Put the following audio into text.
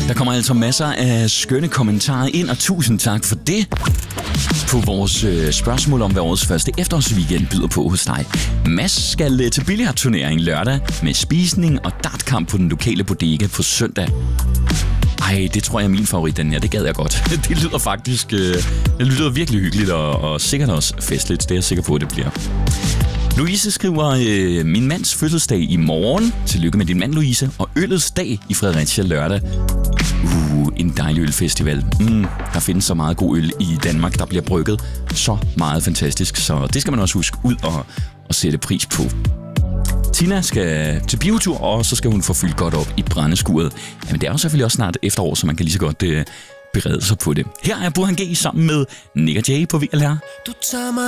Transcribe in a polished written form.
Der kommer altså masser af skønne kommentarer ind, og tusind tak for det. På vores spørgsmål om, hvad årets første efterårsweekend byder på hos dig. Mads skal til billiardturnering lørdag med spisning og dartkamp på den lokale bodega på søndag. Ej, det tror jeg er min favorit, den her. Det gad jeg godt. Det lyder faktisk det lyder virkelig hyggeligt og sikkert også festligt. Det er jeg sikker på, at det bliver. Louise skriver, min mands fødselsdag i morgen. Tillykke med din mand, Louise. Og øllets dag i Fredericia lørdag. En dejlig ølfestival. Der findes så meget god øl i Danmark, der bliver brygget så meget fantastisk. Så det skal man også huske ud og sætte pris på. Tina skal til biotur, og så skal hun få fyldt godt op i brændeskuret. Jamen, det er jo selvfølgelig også snart efterår, så man kan lige så godt berede sig på det. Her er Burhan G sammen med Nick og Jay på VLR.